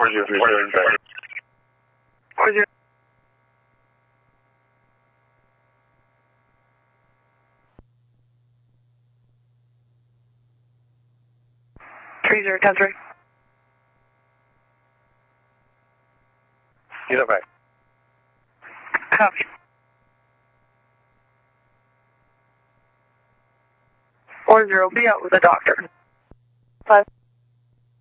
3010-3. Either way. Copy. 40, be out with the doctor. 5.